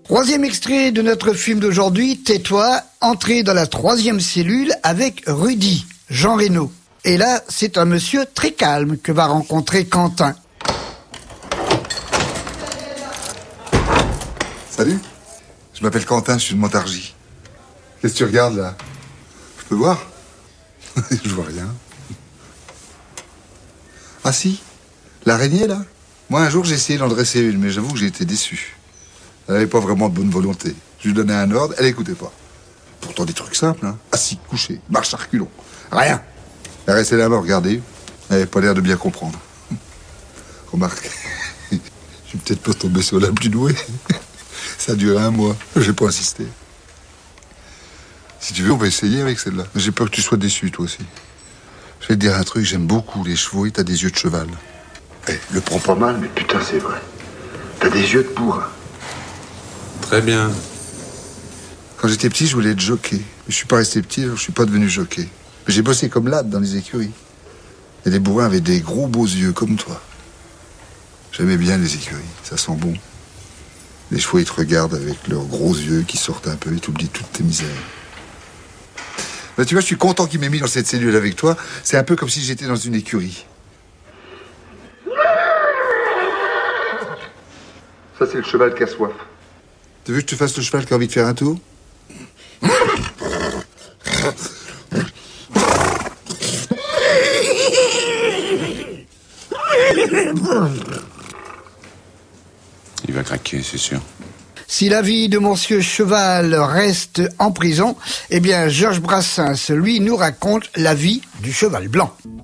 Troisième extrait de notre film d'aujourd'hui, Tais-toi, entrée dans la troisième cellule avec Rudy, Jean Reno. Et là, c'est un monsieur très calme que va rencontrer Quentin. Salut, je m'appelle Quentin, je suis de Montargis. Qu'est-ce que tu regardes là? Je peux voir? Je vois rien. Ah si, l'araignée là? Moi un jour j'ai essayé d'en dresser une, mais j'avoue que j'ai été déçu. Elle n'avait pas vraiment de bonne volonté. Je lui donnais un ordre, elle écoutait pas. Pourtant des trucs simples, hein. Assis, couché, marche à reculons. Rien. Elle restait là à me regarder. Elle n'avait pas l'air de bien comprendre. Remarque, je suis peut-être pas tombé sur la plus douée. Ça a duré 1 mois. J'ai pas insisté. Si tu veux, on va essayer avec celle-là. Mais j'ai peur que tu sois déçu, toi aussi. Je vais te dire un truc, j'aime beaucoup les chevaux et t'as des yeux de cheval. Eh, le prends pas mal, mais putain, c'est vrai. T'as des yeux de bourrin. Très bien. Quand j'étais petit, je voulais être jockey. Mais je suis pas resté petit, alors je suis pas devenu jockey. Mais j'ai bossé comme lad dans les écuries. Et les bourrins avaient des gros beaux yeux, comme toi. J'aimais bien les écuries, ça sent bon. Les chevaux, ils te regardent avec leurs gros yeux qui sortent un peu et t'oublies toutes tes misères. Ben, tu vois, je suis content qu'il m'ait mis dans cette cellule avec toi. C'est un peu comme si j'étais dans une écurie. Ça, c'est le cheval qui a soif. Tu veux que je te fasse le cheval qui a envie de faire un tour? Il va craquer, c'est sûr. Si la vie de Monsieur Cheval reste en prison, eh bien Georges Brassens, lui, nous raconte la vie du cheval blanc.